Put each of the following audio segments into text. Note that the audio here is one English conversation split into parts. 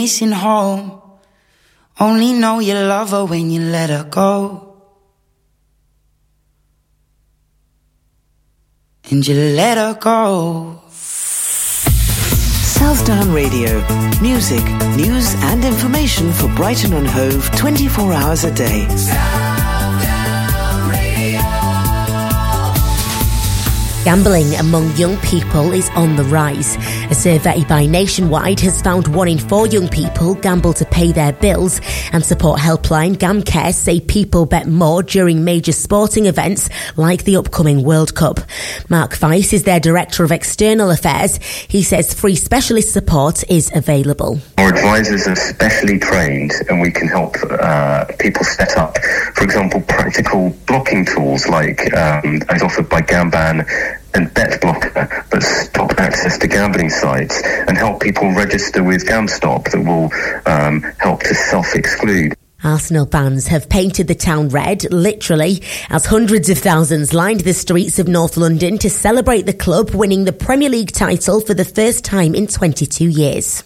Missing home. Only know you love her when you let her go. And you let her go. Southdown Radio. Music, news and information for Brighton and Hove 24 hours a day. Gambling among young people is on the rise. A survey by Nationwide has found 1 in 4 young people gamble to pay their bills, and support helpline GamCare say people bet more during major sporting events like the upcoming World Cup. Mark Weiss is their Director of External Affairs. He says free specialist support is available. Our advisors are specially trained and we can help people set up, for example, practical blocking tools like as offered by Gamban and BetBlocker that stop access to gambling sites and help people register with GamStop that will help to self-exclude. Arsenal fans have painted the town red, literally, as hundreds of thousands lined the streets of North London to celebrate the club winning the Premier League title for the first time in 22 years.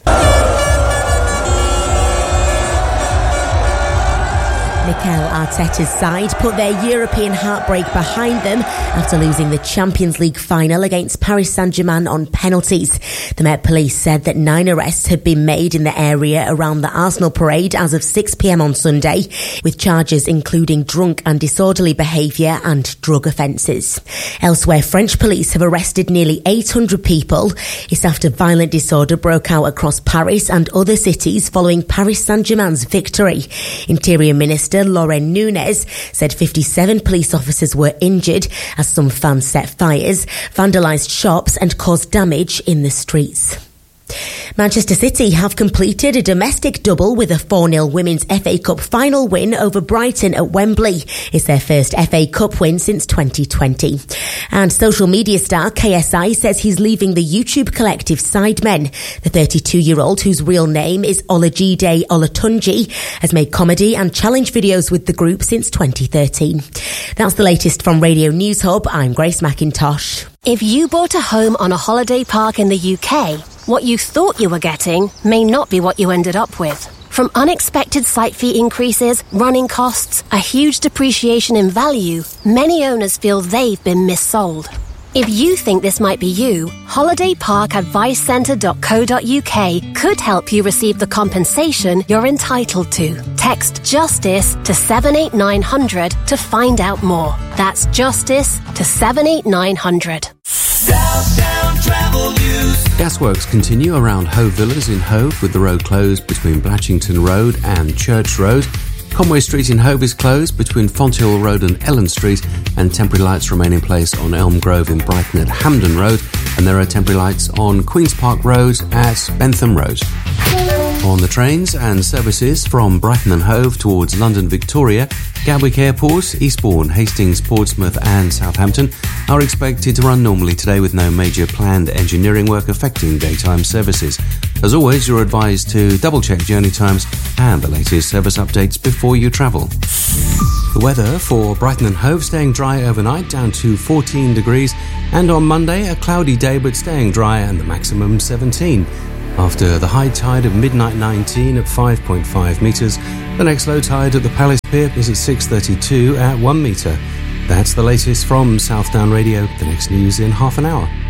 Mikel Arteta's side put their European heartbreak behind them after losing the Champions League final against Paris Saint-Germain on penalties. The Met Police said that 9 arrests had been made in the area around the Arsenal parade as of 6 p.m. on Sunday, with charges including drunk and disorderly behaviour and drug offences. Elsewhere, French police have arrested nearly 800 people. It's after violent disorder broke out across Paris and other cities following Paris Saint-Germain's victory. Interior Minister Lauren Nunes said 57 police officers were injured as some fans set fires, vandalised shops and caused damage in the streets. Manchester City have completed a domestic double with a 4-0 Women's FA Cup final win over Brighton at Wembley. It's their first FA Cup win since 2020. And social media star KSI says he's leaving the YouTube collective Sidemen. The 32-year-old, whose real name is Olajide Olatunji, has made comedy and challenge videos with the group since 2013. That's the latest from Radio News Hub. I'm Grace McIntosh. If you bought a home on a holiday park in the UK, what you thought you were getting may not be what you ended up with. From unexpected site fee increases, running costs, a huge depreciation in value, many owners feel they've been missold. If you think this might be you, holidayparkadvicecentre.co.uk could help you receive the compensation you're entitled to. Text JUSTICE to 78900 to find out more. That's JUSTICE to 78900. Southdown Travel News. Gasworks continue around Hove Villas in Hove, with the road closed between Blatchington Road and Church Road. Conway Street in Hove is closed between Fonthill Road and Ellen Street, and temporary lights remain in place on Elm Grove in Brighton at Hampden Road, and there are temporary lights on Queen's Park Road at Bentham Road. On the trains and services from Brighton and Hove towards London Victoria, Gatwick Airport, Eastbourne, Hastings, Portsmouth and Southampton are expected to run normally today with no major planned engineering work affecting daytime services. As always, you're advised to double-check journey times and the latest service updates before you travel. The weather for Brighton and Hove: staying dry overnight, down to 14 degrees, and on Monday a cloudy day but staying dry and the maximum 17. After the high tide of midnight 19 at 5.5 metres, the next low tide at the Palace Pier is at 6:32 at 1 metre. That's the latest from Southdown Radio. The next news in half an hour.